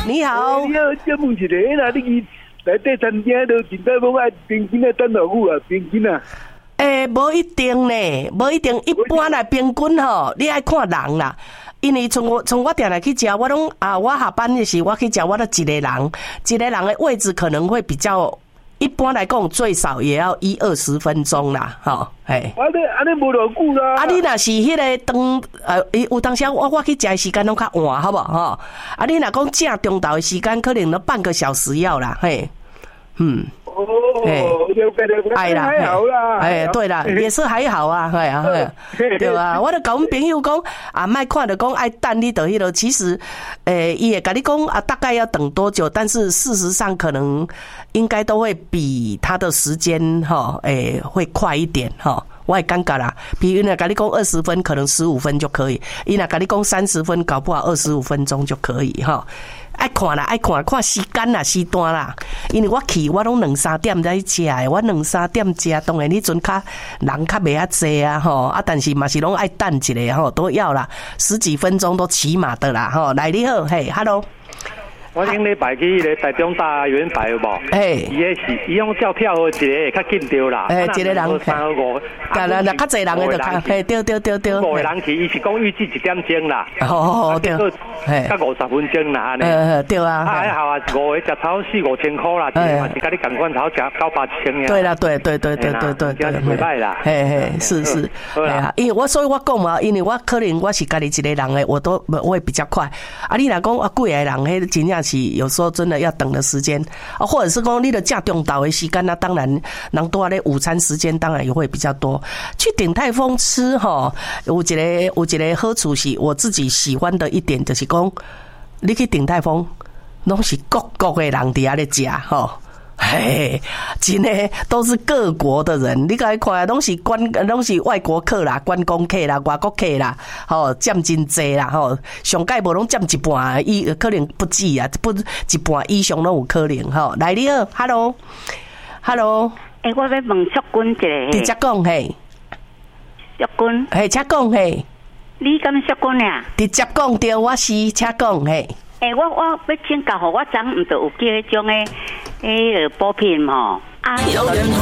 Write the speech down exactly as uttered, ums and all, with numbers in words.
你好。 你好，这问一个，那你来这餐厅都鼎泰丰爱冰淇淋等多久啊？冰淇淋啊？ 诶，无一定呢，无一定。一般来平均吼，你爱看人啦。因为从我从我店来去食，我拢啊，我下班的时候我去食，我都一个人，一个人的位置可能会比较。一般来讲，最少也要一二十分钟啦，吼，嘿。 啊，你啊，你无偌久啦。 啊，你若是迄个当呃，有当时我我去食的时间拢较晚，好不好？啊，你若讲正中昼的时间，可能都半个小时要啦，嘿，嗯。 哦，哎啦，还好啦， 哎，对啦，也是还好啊，哎啊，对啊，我就跟阮朋友讲啊，莫看着讲爱等你的迄个，其实，诶，伊会甲你讲啊，大概要等多久，但是事实上可能应该都会比他的时间哈，诶，会快一点哈。我也尴尬啦，比如呢，跟你讲二十分，可能十五分就可以；伊若跟你讲三十分，搞不好二十五分钟就可以哈。爱看啦，爱看看时间啦，时段啦。因为我去，我拢两三点才去食的，我两三点食，当然迄阵较人较袂遐济啊吼，啊，但是嘛是拢爱等一下吼，都要啦，十几分钟都起码的啦吼。来你好，嘿 ，hello。 我顶礼拜去咧台中大圆摆有无？ 嘿， 伊个是伊用照票号一个会较紧着啦。 诶，一个人三号五， 但là là較濟人嘅就較，嘿，對對對對。 五個人去，伊是講預計一點鐘啦。 哦，對。 嘿，較五十分鐘啦，安尼。 誒，對啊。 啊，還好啊，五個食炒四五千塊啦，一個嘛是甲你共款炒食九八千呀。 對啦，對對對對對對對。 袂歹啦。 嘿嘿，是是。係啊，因為我所以我講嘛，因為我可能我是家己一個人嘅，我都我會比較快。啊，你若講啊，幾個人，迄真正是有時候。真的要等的時間啊，或者是講你的正中晝的時間，那當然人多咧，午餐時間當然也會比較多。去鼎泰豐吃哈，有一個有一個好處是，我自己喜歡的一點就是講，你去鼎泰豐，攏是各國的人佇遐咧食吼。嘿，真的都是各國的人，你來看，攏是觀，攏是外國客啦、觀光客啦、外國客啦，吼，佔真濟啦，吼，上屆無攏佔一半，伊可能不止啊，不一半以上都有可能，吼。來你好 ，hello，hello， 誒，我要問淑君一個， 直接講嘿， 淑君， 嘿，請講嘿， 你敢淑君啊？ 直接講對，我是，請講嘿。 誒，我我要請教，我昨唔就有叫迄種誒誒補品吼啊。